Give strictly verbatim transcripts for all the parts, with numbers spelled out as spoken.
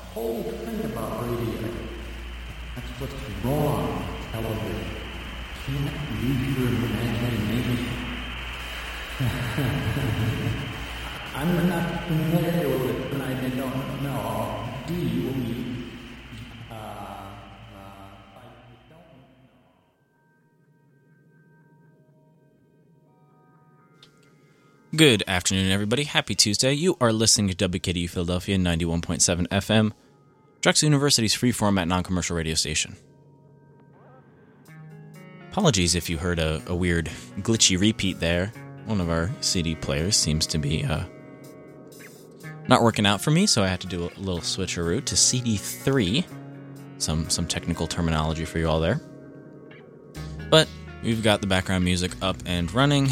whole thing about radio. That's what's wrong with television. Can't use your imagination. I'm not familiar with it, and I don't know. Do you? Uh, uh, I don't know. Good afternoon, everybody. Happy Tuesday. You are listening to W K D U Philadelphia ninety-one point seven F M, Drexel University's free-format non-commercial radio station. Apologies if you heard a, a weird glitchy repeat there. One of our C D players seems to be uh, not working out for me, so I had to do a little switcheroo to C D three. Some, some technical terminology for you all there. But we've got the background music up and running.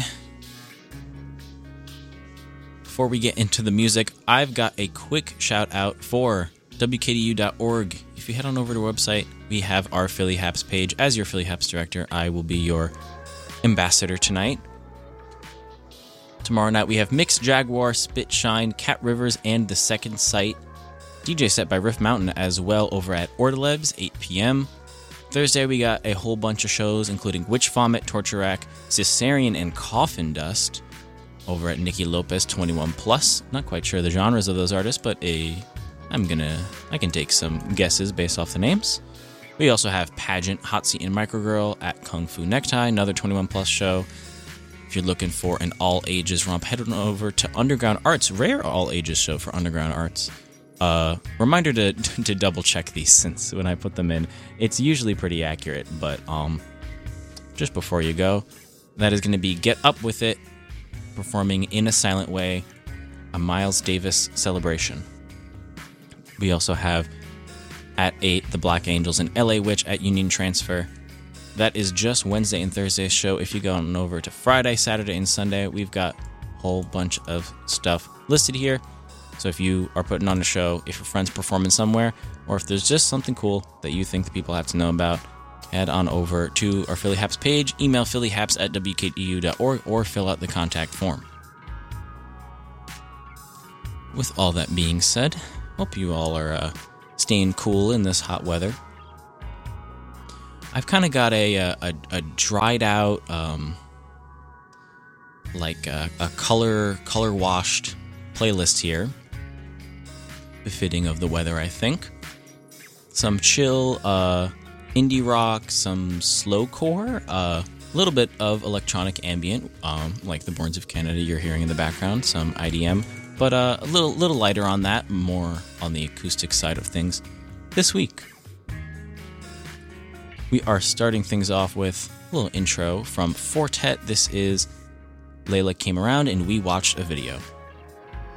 Before we get into the music, I've got a quick shout out for W K D U dot org. If you head on over to our website, we have our Philly Haps page. As your Philly Haps director, I will be your ambassador tonight. Tomorrow night we have Mix Jaguar, Spit Shine, Cat Rivers, and The Second Sight. D J set by Riff Mountain as well over at Ordelebs, eight p.m. Thursday we got a whole bunch of shows, including Witch Vomit, Torture Rack, Caesarean, and Coffin Dust over at Nikki Lopez twenty-one plus. Not quite sure the genres of those artists, but a I'm gonna I can take some guesses based off the names. We also have Pageant, Hot Seat, and Microgirl at Kung Fu Necktie, another twenty-one plus show. If you're looking for an all ages romp, head on over to Underground Arts, rare all ages show for Underground Arts. Uh, reminder to to double check these, since when I put them in, it's usually pretty accurate. But um, just before you go, that is going to be Get Up With It, performing In a Silent Way, a Miles Davis celebration. We also have at eight the Black Angels and L A Witch at Union Transfer. That is just Wednesday and Thursday's show. If you go on over to Friday, Saturday, and Sunday, we've got a whole bunch of stuff listed here. So if you are putting on a show, if your friend's performing somewhere, or if there's just something cool that you think the people have to know about, head on over to our Philly Haps page, email phillyhaps at W K D U dot org, or fill out the contact form. With all that being said, hope you all are uh, staying cool in this hot weather. I've kind of got a, a, a dried out, um, like a, a color color washed playlist here, befitting of the weather, I think. Some chill uh, indie rock, some slowcore, a uh, little bit of electronic ambient, um, like the Borns of Canada you're hearing in the background, some I D M, but uh, a little little lighter on that, more on the acoustic side of things this week. We are starting things off with a little intro from Fortet. This is Layla Came Around and We Watched a Video.